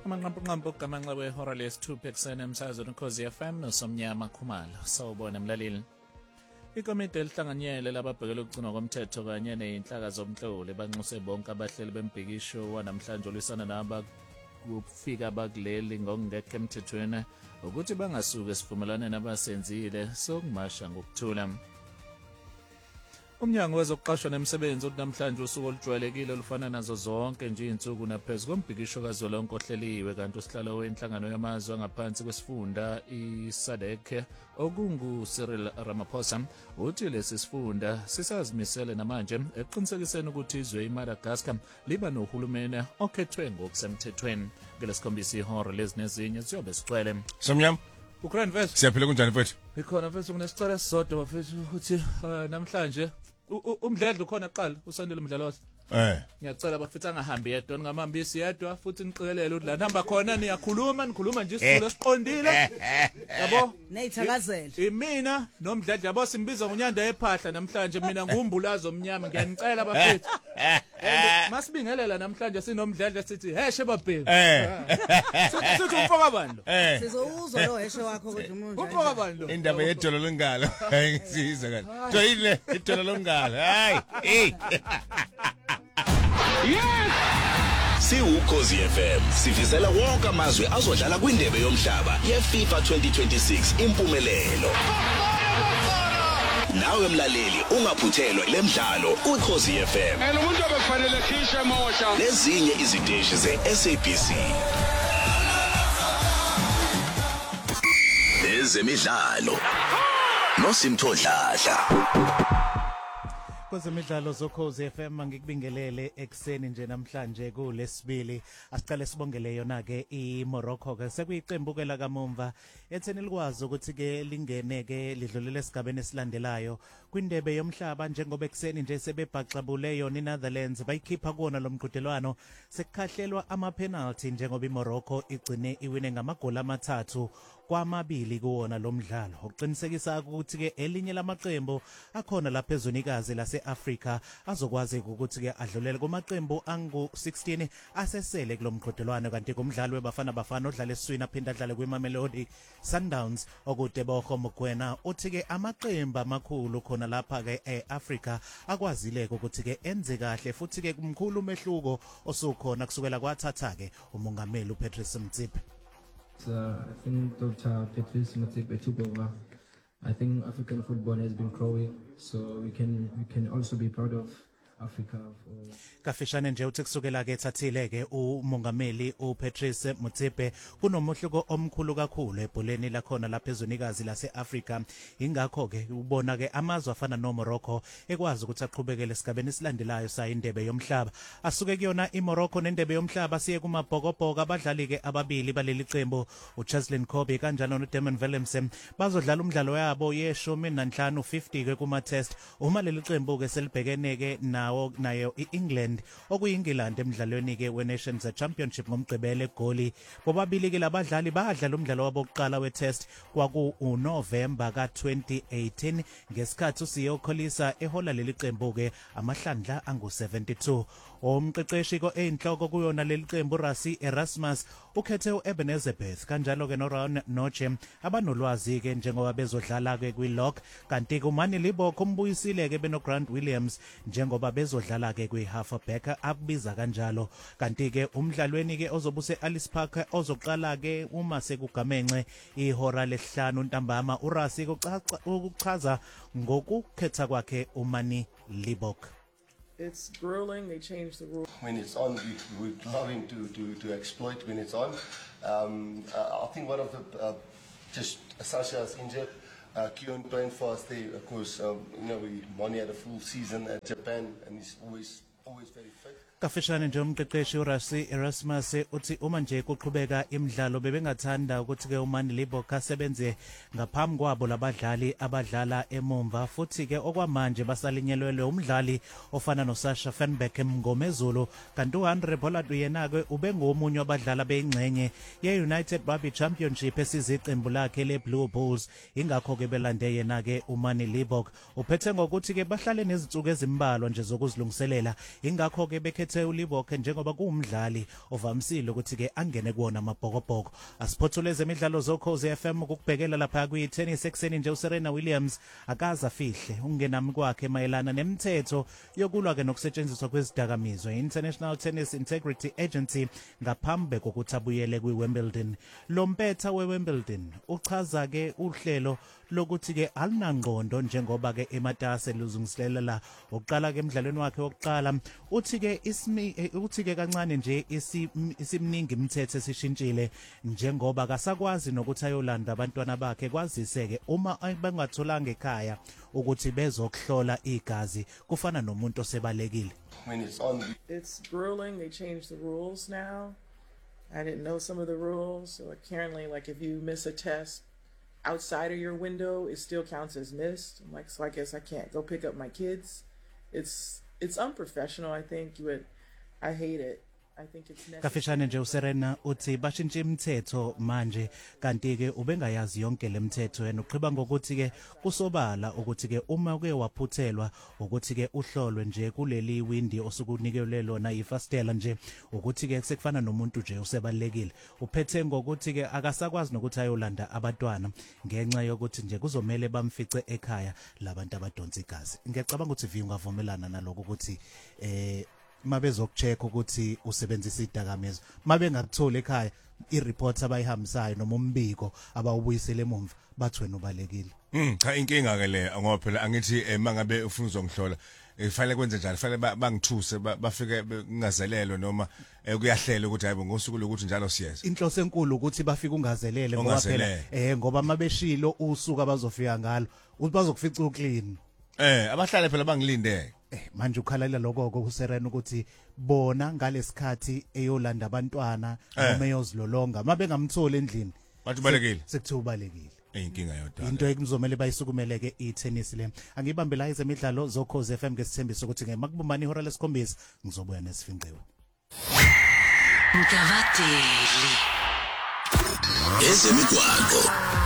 Amanqampu gamanxa wehora lesi-2 ekuseni emsakazweni Ukhozi FM noSomnyama Khumalo. Sawubona mlaleli. Ikomiti elihlanganyele lababhekela ukugcinwa komthetho kanye nezinhlaka zomhloli banxuse bonke abahleli bembhikisho wanamhlanje olwisana nabakufika bakuleli ngokungekho emthethweni ukuthi bangasuka esivumelwaneni abasenzile sokumasha ngokuthula. Umnyango wezokuqashwa nemisebenzi uthi namhlanje usuku olujwayelekile olufana nazo zonke nje izinsuku naphezulu kombhikisho kazwelonke ohleliwe kanti usihlalo wenhlangano yamazwe angaphansi kwesifunda iSADC okungu Cyril Ramaphosa uthi lesi sifunda sisazimisele namanje eqinisekiseni ukuthi izwe iMadagascar liba nohulumeni okhethwe ngokusemthethweni. Ngelesikhombisa ihora lezinezinye siyobe sigcwele. Somnyama Ukraine vs siyaphila kunjani mfethu? Ikhona mfethu kunesicelo esisodwa mfethu ukuthi namhlanje umdledla ukhona kuqala usandile umdlalo wathi ngiyacela bafitha angahambi yedwa ningamambisi yedwa futhi niqikelele ukuthi la namba khona nikhuluma nje isizulu esiqondile yabo neyithakazela imina nomdledla yabo simbiza ngoNyanda ephahla namhlanje mina ngumbulazo omnyama ngiyanicela bafethu masibingelela namhlanje sinomdledla sithi heshe babheki sithi umfoka bandlo sizowuzwa lo heshe wakho ukuthi umuntu umfoka bandlo indaba yedolo lengalo ngisiza kanti joyile idolo lengalo hayi Yes! Si-Ukhozi FM sifisela wonke amazwe azodlala kwindebe yomhlaba yeFIFA 2026 impumelelo. Nawe mlaleli ungaphuthelwa lemidlalo Ukhozi FM. Umuntu obefanele khishe mosha. Lezinye iziteshi zeSABC. Ezemidlalo. Nosimthodladla. Kwezemidlalo zokhozi FM ngikubingelele ekseni nje namhlanje kulesibili asiqale sibongele yona ke iMorocco ke sekuyiqembu ke la kamumva etheni likwazi ukuthi ke lingene ke lidlulele esigabeni esilandelayo kwindebe yomhlaba njengoba ekseni nje sebebhaxabule yona iNetherlands bayikhipha kuona lomqhudelwano sekukhahlelwa ama penalty njengoba iMorocco igcine iwine ngamagoli amathathu kwamabili kuwona lomdlalo ukuqinisekisa ukuthi ke elinye lamaqembu akhona lapha ezwenikazi lase-Afrika azokwazi ukuthi ke adlulele kumaqembu angu-16 asesele kulomqhudelwano kanti kumdlalo webafana odlala esiswini aphinda adlale kwiMamelodi Sundowns okudeboho Mokoena uthi ke amaqembu amakhulu khona lapha ke e-Afrika akwazile ukuthi ke enze kahle futhi ke kumkhulu umehluko osukhona kusukela kwathatha ke umongameli uPatrice Motsepe. I think Dr. Patrice Motsepe took over. I think African football has been growing, so we can also be proud of Africa. Kafishane nje uthi kusukela ke ethathile ke umongameli uPatrice Motsepe kunomuhluko omkhulu kakhulu ebholeni lakhona lapha ezwenikazi lase-Afrika ingakho ke ubona ke amazwe afana noMorocco ekwazi ukuthi aqhubekele esigabeni esilandelayo sayindebe yomhlaba asuke kuyona iMorocco nendebe yomhlaba siye kumabhokobhoko abadlali ke ababili baleli qembu uCheslin Kobe kanjalo noDamon Williamson bazodlala umdlalo yabo ye-15 50 ke kuma test uma leli qembu ke selibhekene ke nayo iEngland okuyingilandi emidlalweni ke weNations Championship ngomgqibelo egoli bobabili ke labadlali badlala umdlalo wabo oqala wetest kwaku uNovember ka2018 ngesikhathi uSiyo Kholisa ehola leli qembu ke amahlandla angu72 umqeqeshi ko einhloko kuyona leli qembu Rassie Erasmus ukhethe uEbenezer kanjalo ke noRaun Noche abanolwazi ke njengoba bezodlala ke kwiLock kanti kumani Libok umbuyisile ke benoGrant Williams njengoba bezodlala ke kwiHalfback abiza kanjalo kanti ke umdlalweni ke ozobuse Alice Park ozoqala ke uma sekugamenxe ihora lesihlanu ntambama uRassie ukuchaza ngokukhetha kwakhe uMani Libok. It's grueling. They changed the rules. When it's on, we're trying to exploit when it's on. I think one of the just Sasha is injured. Keon playing for us there. Of course, Moni had a full season at Japan, and he's always very fit. Kafishane nje umqeqeshi uRassie Erasmus uthi uma nje kuqhubeka imidlalo bebengathanda ukuthi ke uMani Libok asebenze ngaphambi kwabo labadlali abadlala emumva futhi ke okwamanje basalinyelelwe umdlali ofana noSasha Fenbeck emngomezulu kanti uAndre Bollard yena ke ubengomunye wabadlala beingcenye yeUnited Rugby Championship esiziqembu lakhe leBlue Bulls ingakho ke belande yena ke uMani Libok uphethe ngokuthi ke bahlale nezinsuku ezimbalwa nje zokuzilungiselela ingakho ke bekhethe uLiboke njengoba kuumdlali ovamsile ukuthi ke angene kuona amabhokobhoko. Asiphothule ezemidlalo zoKhozi FM ukubhekela lapha kwi-tennis ekseni nje uSerena Williams akaza fihle ungenami kwakhe mayelana nemithetho yokulwa ke nokusetshenziswa kwezidakamizwa International Tennis Integrity Agency ngaphambi kokuthi abuyele kwiWimbledon. Lo mpetha weWimbledon uchaza ke uhlelo lokuthi ke alinangqondo njengoba ke ematase luzungiselela oqala ke emidlalweni wakhe wokuqala uthi ke kancane nje isimningi imithetho esishintshile njengoba akasakwazi nokuthi ayolanda abantwana bakhe kwazise ke uma bengatholanga ekhaya ukuthi bezokuhlola igazi kufana nomuntu osebalekile. It's grueling. They changed the rules now. I didn't know some of the rules. So currently, like if you miss a test outside of your window, it still counts as missed. I'm like, so I guess I can't go pick up my kids. It's unprofessional, I think, but I hate it. I think it's necessary. Kafishane nje uSerena uthi bashintshe imithetho manje kanti ke ubengayazi yonke lemithetho yena uqhiba ngokuthi ke kusobala ukuthi ke uma ke waphuthelwa ukuthi ke uhlolwe nje kuleli windi osukunikelwe lona ifastela nje ukuthi ke sekufana nomuntu nje usebalekile uphethe ngokuthi ke akasakwazi nokuthi ayolanda abantwana ngenxa yokuthi nje kuzomela bamfice ekhaya labantu abadonsa igazi. Ngiyacabanga ukuthi vi ungavumelana naloko ukuthi mabezokucheck ukuthi usebenzisa idakamizwa mabe ngakuthole ekhaya ireport abayihambisayo noma umbiko abawubuyisele emumva bathi wena ubalekile. Cha inkinga ke le ngoba phela angithi mangabe ufuna uzongihlola fanele kwenze njalo fanele bangithuse bafike kungazelelo noma kuyahlela ukuthi hayibo ngosuku lokuthi njalo siyeza. Inhloso enkulu ukuthi bafike ungazelele ngoba phela ngoba mabeshilo usuku abazofika ngalo bazokufica uclean. Abahlale phela bangilinde. Manje ukhalela lokho kuSerena ukuthi bona ngalesikhathi eyolanda abantwana noma eyozilolonga mabengamtholi endlini bathi balekile sekuthi ubalekile. Inkinga yodwa into ekuzomela bayisukumeleke iTennis le. Angibambe la ezemidlalo zoKhozi FM ngesithembiso ukuthi ngemakubumbani ihora lesikhombisa ngizobuya nesifinqiwe. Mkavateli ezemigwaqo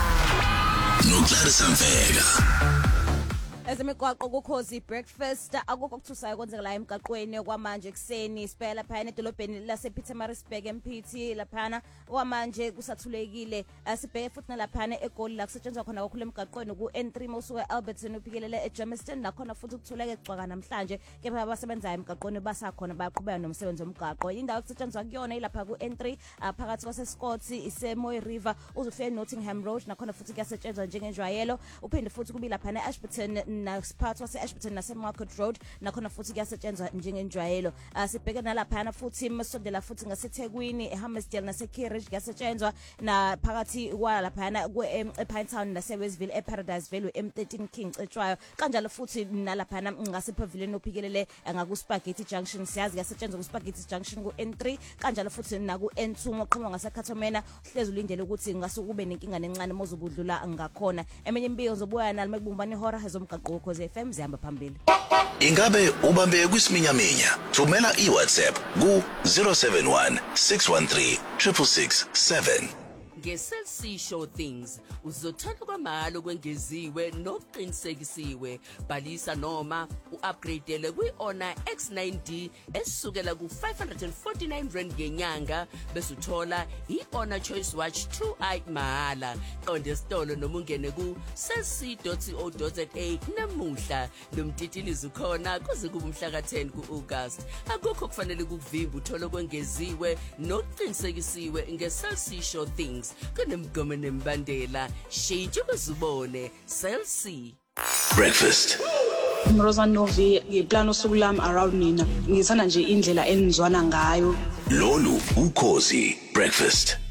noClarissa Mfeka. Ezemigwaqo kuKhozi breakfast akukho okuthusayo kwenzeka la emgaqweni kwamanje kuseni siphela lapha edolobheni lasePietermaritzburg eMphithi laphana kwamanje kusathulekile sibheke futhi nalaphana eGoli la kusetshenzwa khona kakhulu emgaqweni kuN3 mosuke eAlberton uphikelele eJermiston nakhona futhi kuthuleke ecwaka namhlanje kepha abasebenzayo emgaqweni basakhona bayaqhubeka nomsebenzi womgaqo. Indawo kusetshenzwa kuyona ilapha kuN3 phakathi kwaseScott iseMoy River uzufike Nottingham Road nakhona futhi kuyasetshenzwa njengenjwayelo uphinde futhi kubi laphana eAshburton nasiphathwa seAshburton naseMarket Road nakhona futhi kuyasetshenzwa njengenjwayelo. Sibheke nalaphana futhi masondela futhi ngaseThekwini eHammersdale naseKirridge kuyasetshenzwa na phakathi kwalaphana ePinetown naseWestville eParadise Valley M13 King ecwayo kanjalo futhi nalaphana ngasePavilion ophikelele ngakuSpaghetti Junction siyazi kuyasetshenzwa kuSpaghetti Junction kuN3 kanjalo futhi nakuN2 ngoqhamuka ngaseKhathomena hlezi ulindele ukuthi ngasukube nenkinga nencane mozobudlula ngakhona. Emenye imbizo zobuya nalo mekubumbani ihora ezomgaqo Ukhozi FM zihamba phambili. Ingabe ubambe kwisiminyaminya? Thumela iWhatsApp ku 071 613 667. Nge-Cell C Show Things uzothola kwamalo kwengeziwe nokuqinisekisiwe. Bhalisa noma u-upgradeele kwi-Honor X9D esukela ku549 rand ngenyanga bese uthola i-Honor Choice Watch 2i mahala. Qonde esitolo noma ungene ku cellc.co.za namuhla. Nomtitilizi ukhona kuze kube umhla ka-10 ku-August. Akukho kufanele kukuvimba uthola kwengeziwe nokuqinisekisiwe nge-Cell C Show Things. Kunemgomo nembandela shintsha ukuzibone Cell C Breakfast. Rosan Novi ngiplano sokulami around nina ngithanda nje indlela enizwana ngayo. Lolu Ukhozi Breakfast.